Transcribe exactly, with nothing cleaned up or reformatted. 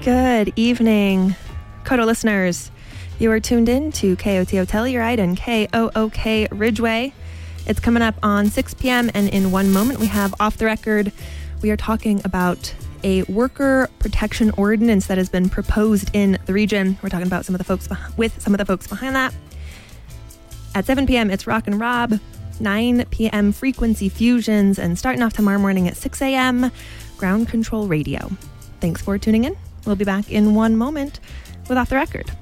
Good evening, Koto listeners. You are tuned in to K O T O Telluride and K O O K Ridgeway. It's coming up on six p.m. and in one moment we have Off the Record. We are talking about a worker protection ordinance that has been proposed in the region. We're talking about some of the folks beh- with some of the folks behind that. At seven p.m. it's Rock and Rob. nine p.m. Frequency Fusions, and starting off tomorrow morning at six a.m. Ground Control Radio. Thanks for tuning in. We'll be back in one moment with Off the Record.